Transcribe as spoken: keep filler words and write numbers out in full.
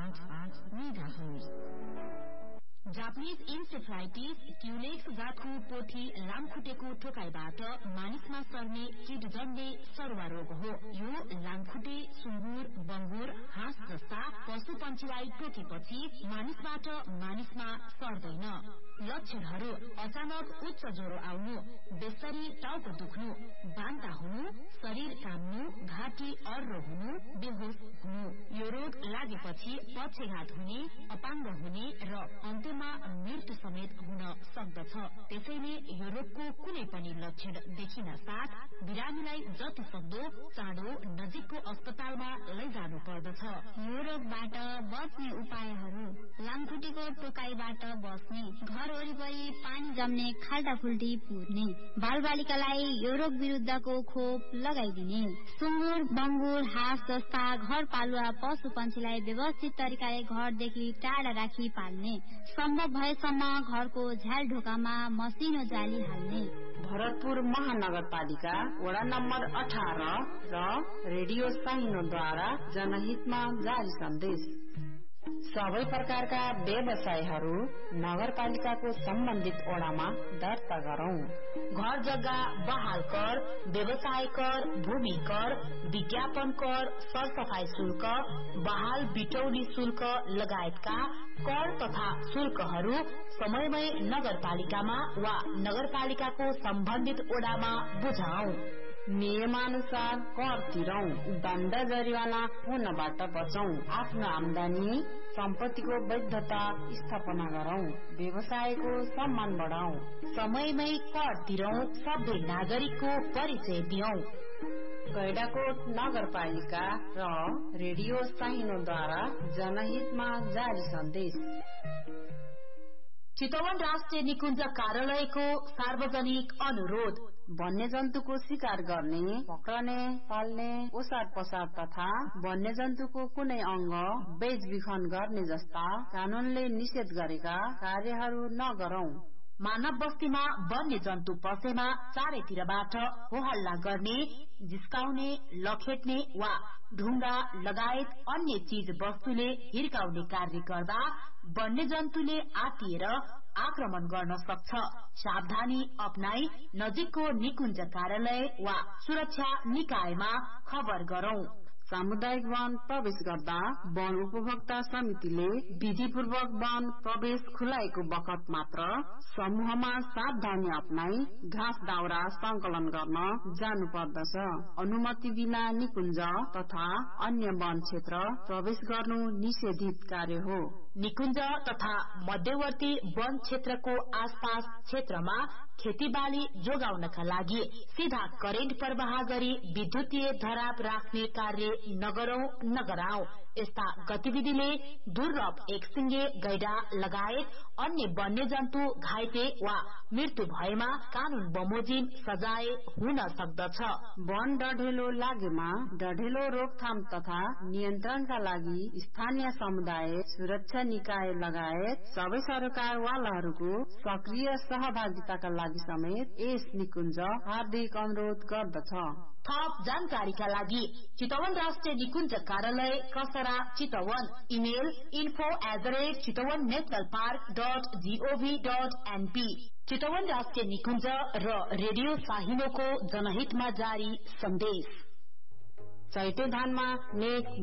पाँच पाँच megahertz. Japanese encephalitis ट्युलेक्स जातको पोथी लामखुट्टेको ठोकाइबाट मानिसमा सर्ने कीटजन्य सरुवा रोग हो। यो लामखुट्टे सुँगुर, बंगुर, हाँस जस्ता पशु पन्छीलाई टोकेपछि मानिसबाट मानिसमा सर्दैन। लक्षणहरू अचानक उच्च ज्वरो आउनु, बेसरी टाउको दुख्नु, बान्ता हुनु, शरीर काम्नु, घाँटी अर्रो हुनु, बेहोस हुनु। यो रोग लागेपछि पक्षघात हुने, अपाङ्ग हुने र अन्त्यमा मृत्यु समेत हुन सक्दछ। त्यसैले यो रोगको कुनै पनि लक्षण देखिन साथ बिरामीलाई जति सक्दो चाँडो नजिकको अस्पतालमा लैजानु पर्दछ। यो रोगबाट बच्ने उपायहरू: लामखुट्टेको टोकाइबाट बस्ने, घर वरिपरि पानी जम्ने खाल्टा खुल्टी पुर्ने, बालबालिकालाई यो रोग विरुद्धको खोप लगाइदिने, सुँगुर, बंगुर, हाँस जस्ता घर पालुवा पशु पन्छीलाई व्यवस्थित तरिकाले घरदेखि टाढा राखी पाल्ने, सम्भव भएसम्म घरको झ्याल ढोकामा मसिनो जाली हाल्ने। भरतपुर महानगरपालिका वडा नम्बर अठार र रेडियो साइनोद्वारा जनहितमा जारी सन्देश। सबै प्रकारका व्यवसायहरू नगरपालिकाको सम्बन्धित ओडामा दर्ता गरौं। घर जग्गा बहाल कर, व्यवसाय कर, भूमि कर, विज्ञापन कर, सरसफाई शुल्क, बहाल बिटौली शुल्क लगायतका कर तथा शुल्कहरू समयमै नगरपालिकामा वा नगरपालिकाको सम्बन्धित ओडामा बुझाऊ। नियमानुसार कर तिरौं, दण्ड जरिवाना हुनबाट बचौं। आफ्नो आमदानी सम्पत्तिको वैधता स्थापना गरौं, व्यवसायको सम्मान बढाऊ। समयमै कर तिरौं, सभ्य नागरिकको परिचय दियौं। गैडाकोट नगरपालिका र रेडियो साइनोद्वारा जनहितमा जारी सन्देश। चितवन राष्ट्रिय निकुञ्ज कार्यालयको सार्वजनिक अनुरोध: वन्यजन्तुको शिकार गर्ने, पक्रने, पाल्ने, ओसार पसार तथा वन्यजन्तुको कुनै अंग बेचबिखन गर्ने जस्ता कानूनले निषेध गरेका कार्यहरू नगरौं। मानव बस्तीमा वन्य जन्तु पसेमा चारैतिरबाट हो हल्ला गर्ने, जिस्काउने, लखेट्ने वा ढुङ्गा लगायत अन्य चीज वस्तुले हिर्काउने कार्य गर्दा वन्य जन्तुले आतिएर आक्रमण गर्न सक्छ। सावधानी अपनाई नजिकको निकुञ्ज कार्यालय वा सुरक्षा निकायमा खबर गरौं। सामुदायिक वन प्रवेश गर्दा वन उपभोक्ता समितिले विधिपूर्वक वन प्रवेश खुलाएको बखत मात्र समूहमा सावधानी अपनाई घाँस दाउरा संकलन गर्न जानु पर्दछ। अनुमति बिना निकुञ्ज तथा अन्य वन क्षेत्र प्रवेश गर्नु निषेधित कार्य हो। निकुञ्ज तथा मध्यवर्ती वन क्षेत्रको आसपास क्षेत्रमा खेतीबाली जोगाउनका लागि सीधा करेन्ट प्रवाह गरी विद्युतीय धराप राख्ने कार्य नगरौं नगराऊ। यस्ता गतिविधिले दुर्लभ एकसिंगे गैडा लगायत अन्य वन्यजन्तु घाइते वा मृत्यु भएमा कानून बमोजिम सजाय हुन सक्दछ। वन डढेलो लागेमा डढेलो रोकथाम तथा नियन्त्रणका लागि स्थानीय समुदाय सुरक्षा निकाय लगायत सबै सरकारवालाहरूको सक्रिय सहभागिताका लागि समेत यस निकुञ्ज हार्दिक अनुरोध गर्दछ। थप जानकारीका लागि चितवन राष्ट्रिय निकुञ्ज कार्यालय कसरा Chitwan, email info at the rate Chitwan national park dot gov dot NP. Chitwan राष्ट्रिय निकुञ्ज र रेडियो साहिनोको जनहितमा जारी सन्देश। चैते धानमा नेक